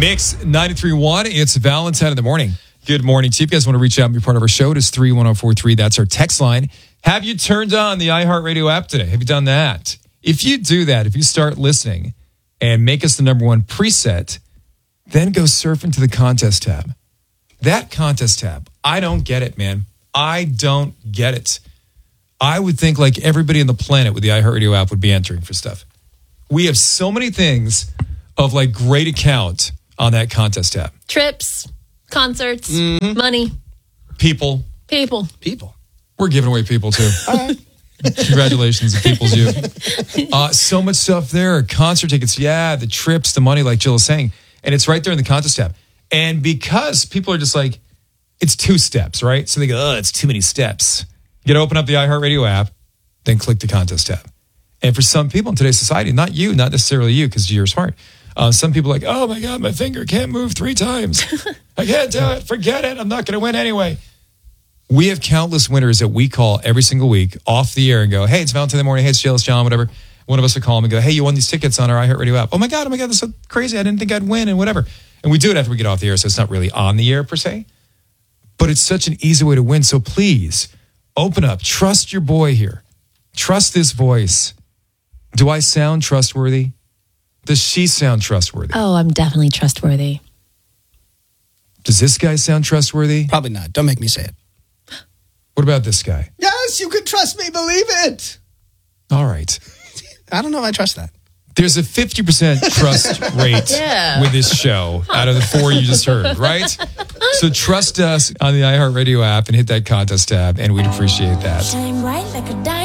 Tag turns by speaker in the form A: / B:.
A: Mix 93.1. It's Valentine in the morning. Good morning to you. If you guys want to reach out and be part of our show, it is 31043. That's our text line. Have you turned on the iHeartRadio app today? Have you done that? If you do that, if you start listening and make us the number one preset, then go surf into the contest tab. That contest tab, I don't get it, man. I don't get it. I would think like everybody on the planet with the iHeartRadio app would be entering for stuff. We have so many things of like great account on that contest tab.
B: Trips, concerts, money.
A: People. We're giving away people too.
C: All right.
A: Congratulations, People's You. So much stuff there. Concert tickets, the trips, the money, like Jill is saying. And it's right there in the contest tab. And because people are just like, it's 2 steps, right? So they go, it's too many steps. You got to open up the iHeartRadio app, then click the contest tab. And for some people in today's society, not necessarily you because you're smart. Some people are like, oh my God, my finger can't move 3 times. I can't do it. Forget it. I'm not going to win anyway. We have countless winners that we call every single week off the air and go, hey, it's Valentine in the morning. Hey, it's Jill, it's John, whatever. One of us will call them and go, hey, you won these tickets on our iHeartRadio app. Oh my God, that's so crazy. I didn't think I'd win and whatever. And we do it after we get off the air, so it's not really on the air per se. But it's such an easy way to win. So please, open up. Trust your boy here. Trust this voice. Do I sound trustworthy? Does she sound trustworthy?
B: Oh, I'm definitely trustworthy.
A: Does this guy sound trustworthy?
C: Probably not. Don't make me say it.
A: What about this guy?
C: Yes, you can trust me. Believe it.
A: All right.
C: I don't know if I trust that.
A: There's a 50% trust rate with this show out of the 4 you just heard, right? So trust us on the iHeartRadio app and hit that contest tab, and we'd appreciate that.
D: Shine bright like a diamond.